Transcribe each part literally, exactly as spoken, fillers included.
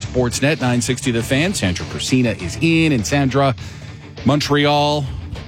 Sportsnet nine sixty The Fan. Sandra Cursina is in. And Sandra, Montreal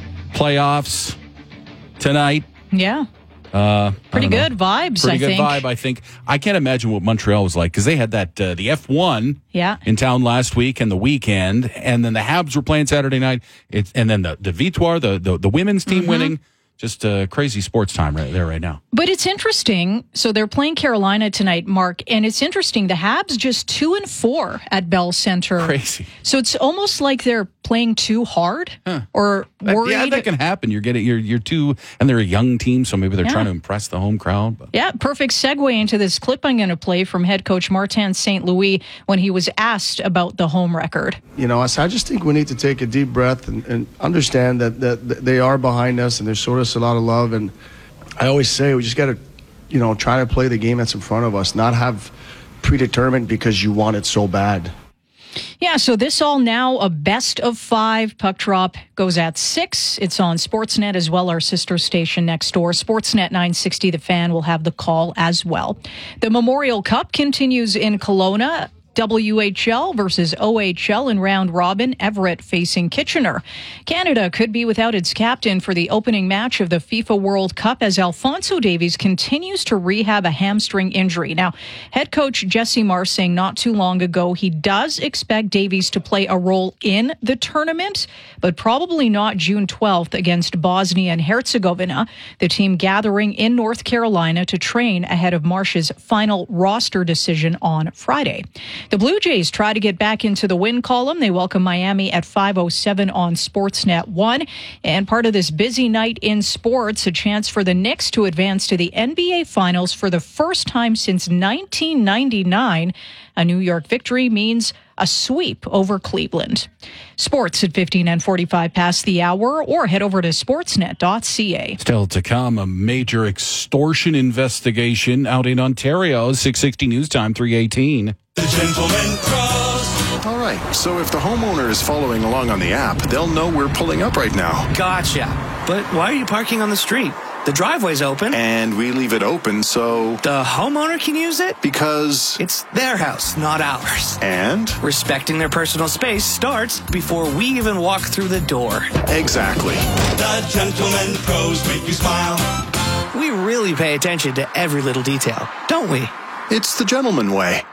playoffs tonight. Yeah. Uh, Pretty good vibes, Pretty I good think. vibe, I think. I can't imagine what Montreal was like because they had that uh, the F one yeah. in town last week and the weekend, and then the Habs were playing Saturday night, it, and then the, the Victoire, the, the, the women's team mm-hmm. winning. Just a crazy sports time right there right now. But it's interesting. So they're playing Carolina tonight, Mark, and it's interesting. The Habs just two and four at Bell Center. Crazy. So it's almost like they're playing too hard huh. or worried. Yeah, that can happen. You're getting you're you're too, and they're a young team, so maybe they're yeah. trying to impress the home crowd. But. Yeah, perfect segue into this clip I'm going to play from head coach Martin Saint Louis when he was asked about the home record. You know, I just think we need to take a deep breath and, and understand that, that that they are behind us and they showed us a lot of love. And I always say we just got to, you know, try to play the game that's in front of us, not have predetermined because you want it so bad. Yeah, so this all now a best of five. Puck drop goes at six. It's on Sportsnet as well, our sister station next door. Sportsnet nine sixty The Fan will have the call as well. The Memorial Cup continues in Kelowna. W H L versus O H L in round robin, Everett facing Kitchener. Canada could be without its captain for the opening match of the FIFA World Cup as Alphonso Davies continues to rehab a hamstring injury. Now, head coach Jesse Marsh saying not too long ago he does expect Davies to play a role in the tournament, but probably not June twelfth against Bosnia and Herzegovina, the team gathering in North Carolina to train ahead of Marsh's final roster decision on Friday. The Blue Jays try to get back into the win column. They welcome Miami at five oh seven on Sportsnet one. And part of this busy night in sports, a chance for the Knicks to advance to the N B A Finals for the first time since nineteen ninety-nine. A New York victory means a sweep over Cleveland. Sports at fifteen and forty-five past the hour, or head over to sportsnet dot c a. Still to come, a major extortion investigation out in Ontario. six sixty News Time, three eighteen. The Gentleman Cross. All right, so if the homeowner is following along on the app, they'll know we're pulling up right now. Gotcha. But why are you parking on the street? The driveway's open. And we leave it open so... the homeowner can use it? Because... it's their house, not ours. And? Respecting their personal space starts before we even walk through the door. Exactly. The Gentleman Pros make you smile. We really pay attention to every little detail, don't we? It's the gentleman way.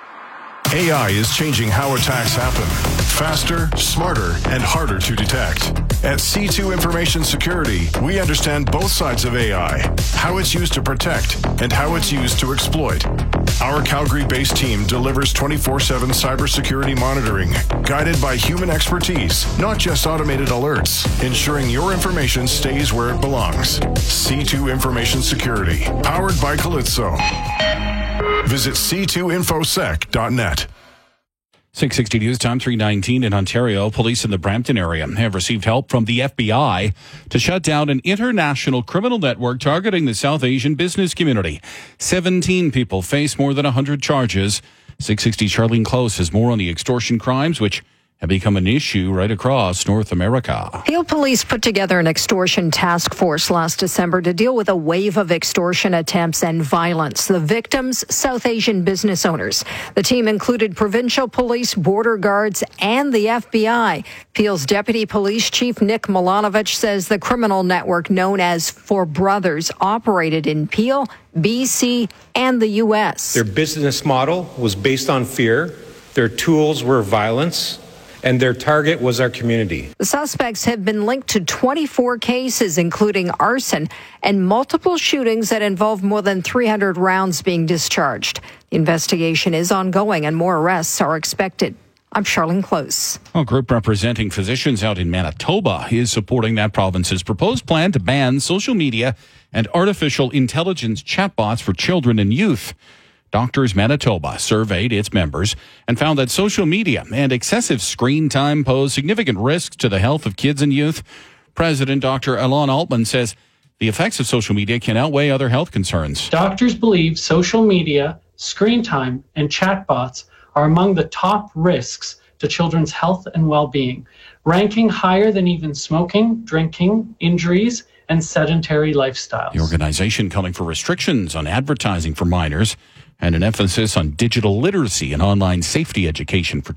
A I is changing how attacks happen. Faster, smarter, and harder to detect. At C two Information Security, we understand both sides of A I, how it's used to protect and how it's used to exploit. Our Calgary-based team delivers twenty-four seven cybersecurity monitoring, guided by human expertise, not just automated alerts, ensuring your information stays where it belongs. C two Information Security, powered by Calypso. Visit c two infosec dot net. six sixty News Time, three nineteen in Ontario. Police in the Brampton area have received help from the F B I to shut down an international criminal network targeting the South Asian business community. seventeen people face more than one hundred charges. six sixty Charlene Close has more on the extortion crimes, which have become an issue right across North America. Peel Police put together an extortion task force last December to deal with a wave of extortion attempts and violence. The victims, South Asian business owners. The team included provincial police, border guards, and the F B I. Peel's Deputy Police Chief Nick Milanovich says the criminal network known as Four Brothers operated in Peel, B C, and the U S. Their business model was based on fear. Their tools were violence. And their target was our community. The suspects have been linked to twenty-four cases, including arson and multiple shootings that involve more than three hundred rounds being discharged. The investigation is ongoing and more arrests are expected. I'm Charlene Close. A group representing physicians out in Manitoba is supporting that province's proposed plan to ban social media and artificial intelligence chatbots for children and youth. Doctors Manitoba surveyed its members and found that social media and excessive screen time pose significant risks to the health of kids and youth. President Doctor Alon Altman says the effects of social media can outweigh other health concerns. Doctors believe social media, screen time, and chatbots are among the top risks to children's health and well-being, ranking higher than even smoking, drinking, injuries, and sedentary lifestyles. The organization calling for restrictions on advertising for minors and an emphasis on digital literacy and online safety education for